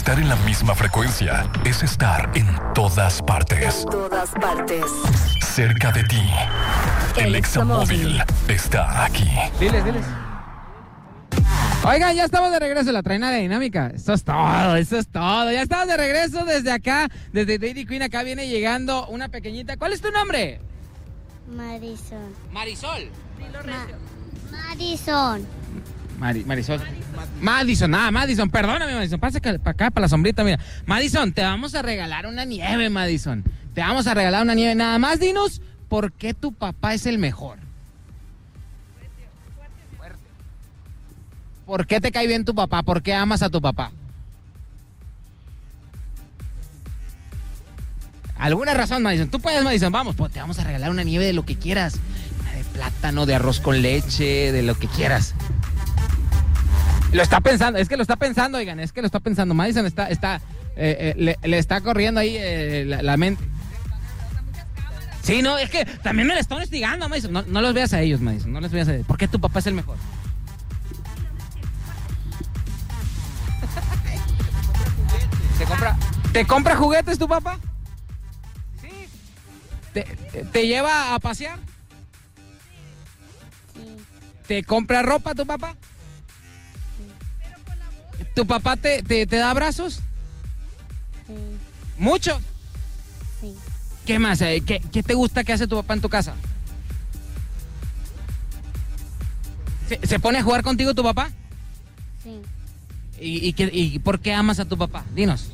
Estar en la misma frecuencia es estar en todas partes. En todas partes. Cerca de ti. El Examóvil está aquí. Diles. Oigan, ya estamos de regreso en la traina de Dinámica. Eso es todo. Ya estamos de regreso desde acá, desde Dairy Queen. Acá viene llegando una pequeñita. ¿Cuál es tu nombre? Marisol. Marisol. Madison. Marisol. Madison, perdóname, Madison. Pasa para acá, para la sombrita, mira. Madison, te vamos a regalar una nieve, Madison. Te vamos a regalar una nieve. Nada más dinos por qué tu papá es el mejor. ¿Por qué te cae bien tu papá? ¿Por qué amas a tu papá? ¿Alguna razón, Madison? Tú puedes, Madison. Vamos, pues te vamos a regalar una nieve de lo que quieras. De plátano, de arroz con leche, de lo que quieras. Lo está pensando, oigan, Madison le está corriendo ahí la mente. Sí, no, es que también me la están investigando, Madison. No los veas a ellos, Madison, no los veas a ellos. ¿Por qué tu papá es el mejor? ¿Te compra juguetes tu papá? Sí. ¿Te lleva a pasear? Sí. ¿Te compra ropa tu papá? Sí. ¿Tu papá te da abrazos? Sí. ¿Muchos? Sí. ¿Qué más? ¿Qué te gusta que hace tu papá en tu casa? ¿Se pone a jugar contigo tu papá? Sí. ¿Y por qué amas a tu papá? Dinos.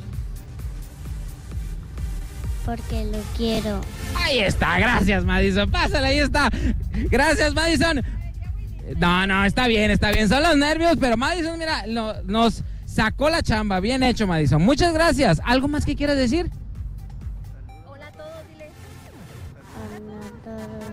Porque lo quiero. Ahí está, gracias, Madison. Pásale, ahí está. Gracias, Madison. No, está bien. Son los nervios, pero Madison, mira, nos sacó la chamba. Bien hecho, Madison. Muchas gracias. ¿Algo más que quieras decir? Hola a todos, dile. Hola a todos.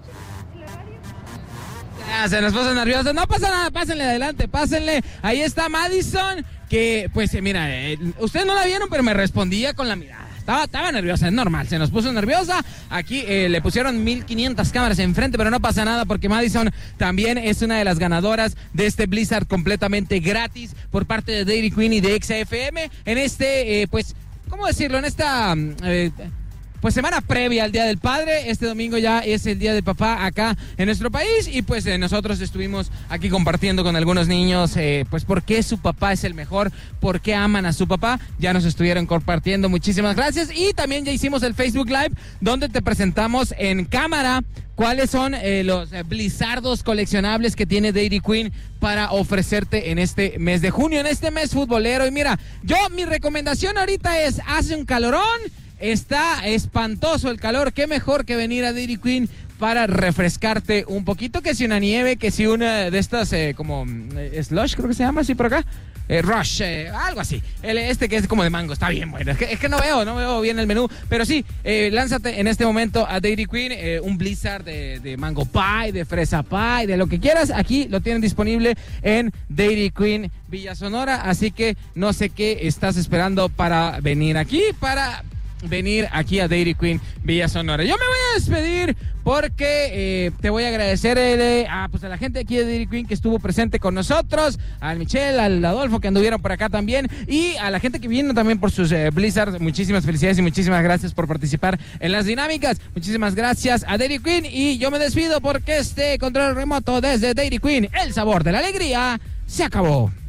Se nos puso nervioso. No pasa nada, pásenle adelante, pásenle. Ahí está Madison, que pues mira, ustedes no la vieron, pero me respondía con la mirada. Estaba nerviosa, es normal, se nos puso nerviosa. Aquí le pusieron 1500 cámaras enfrente, pero no pasa nada porque Madison también es una de las ganadoras de este Blizzard completamente gratis por parte de Dairy Queen y de XFM en este, pues, ¿cómo decirlo? En esta... pues semana previa al Día del Padre. Este domingo ya es el Día del Papá acá en nuestro país y pues nosotros estuvimos aquí compartiendo con algunos niños pues por qué su papá es el mejor, por qué aman a su papá. Ya nos estuvieron compartiendo, muchísimas gracias. Y también ya hicimos el Facebook Live donde te presentamos en cámara cuáles son los blizzardos coleccionables que tiene Dairy Queen para ofrecerte en este mes de junio, en este mes futbolero. Y mira, mi recomendación ahorita es, hace un calorón. Está espantoso el calor, qué mejor que venir a Dairy Queen para refrescarte un poquito, que si una nieve, que si una de estas como slush, creo que se llama así por acá, rush, algo así, este que es como de mango, está bien bueno, es que no veo bien el menú, pero sí, lánzate en este momento a Dairy Queen, un blizzard de mango pie, de fresa pie, de lo que quieras, aquí lo tienen disponible en Dairy Queen Villa Sonora, así que no sé qué estás esperando para venir aquí a Dairy Queen Villa Sonora. Yo me voy a despedir porque te voy a agradecer pues a la gente aquí de Dairy Queen que estuvo presente con nosotros, al Michelle, al Adolfo que anduvieron por acá también y a la gente que vino también por sus Blizzards. Muchísimas felicidades y muchísimas gracias por participar en las dinámicas. Muchísimas gracias a Dairy Queen y yo me despido porque este control remoto desde Dairy Queen, el sabor de la alegría, se acabó.